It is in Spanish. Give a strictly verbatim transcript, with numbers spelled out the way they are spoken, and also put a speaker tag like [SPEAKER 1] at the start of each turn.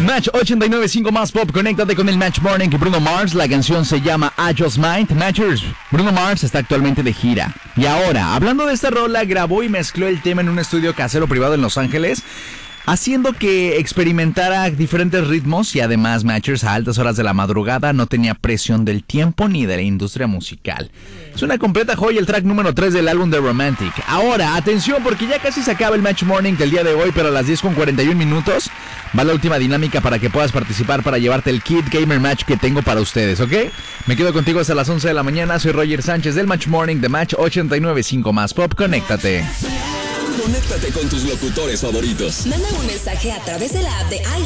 [SPEAKER 1] Match ochenta y nueve punto cinco más pop, conéctate con el Match Morning. Bruno Mars, la canción se llama I Just Might. Matchers, Bruno Mars está actualmente de gira. Y ahora, hablando de esta rola, grabó y mezcló el tema en un estudio casero privado en Los Ángeles, haciendo que experimentara diferentes ritmos y además Matchers a altas horas de la madrugada no tenía presión del tiempo ni de la industria musical. Es una completa joya el track número tres del álbum The Romantic. Ahora, atención porque ya casi se acaba el Match Morning del día de hoy, pero a las diez con cuarenta y un minutos va la última dinámica para que puedas participar para llevarte el Kid Gamer Match que tengo para ustedes, ¿ok? Me quedo contigo hasta las once de la mañana, soy Roger Sánchez del Match Morning de Match ochenta y nueve punto cinco más pop, conéctate.
[SPEAKER 2] Conéctate con tus locutores favoritos.
[SPEAKER 3] Manda un mensaje a través de la app de